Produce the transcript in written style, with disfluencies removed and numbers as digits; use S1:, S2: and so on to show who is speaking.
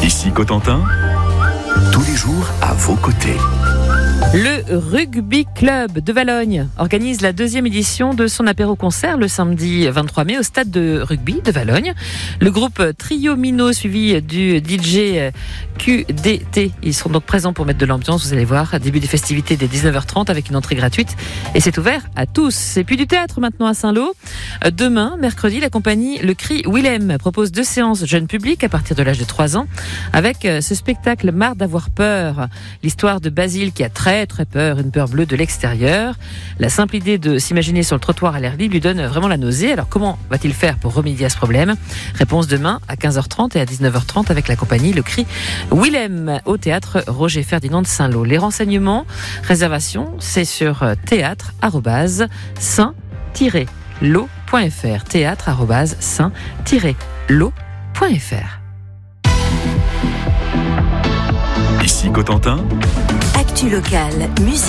S1: Ici Cotentin, tous les jours à vos côtés.
S2: Le Rugby Club de Valogne organise la 2e édition de son apéro-concert le samedi 23 mai au stade de rugby de Valogne. Le groupe Trio Mino suivi du DJ QDT. Ils seront donc présents pour mettre de l'ambiance, vous allez voir. Début des festivités dès 19h30 avec une entrée gratuite et c'est ouvert à tous. Et puis du théâtre maintenant à Saint-Lô. Demain, mercredi, la compagnie Le Cri Willem propose 2 séances jeunes publics à partir de l'âge de 3 ans avec ce spectacle Marre d'avoir peur. L'histoire de Basile qui a très peur, une peur bleue de l'extérieur. La simple idée de s'imaginer sur le trottoir à l'air libre lui donne vraiment la nausée. Alors comment va-t-il faire pour remédier à ce problème ? Réponse demain à 15h30 et à 19h30 avec la compagnie Le Cri Willem au théâtre Roger Ferdinand de Saint-Lô. Les renseignements, réservations, c'est sur théâtre@saint-lô.fr théâtre@saint-lô.fr.
S1: Ici Cotentin,
S3: Actu locale, musique.